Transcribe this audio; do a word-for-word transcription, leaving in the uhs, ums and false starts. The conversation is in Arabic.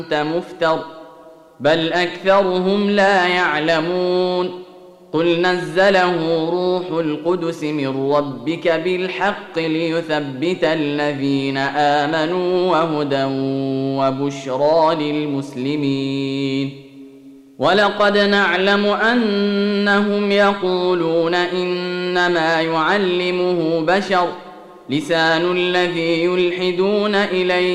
مفتر بل أكثرهم لا يعلمون قل نزله روح القدس من ربك بالحق ليثبت الذين آمنوا وهدى وبشرى للمسلمين ولقد نعلم أنهم يقولون إنما يعلمه بشر لسان الذي يلحدون إليه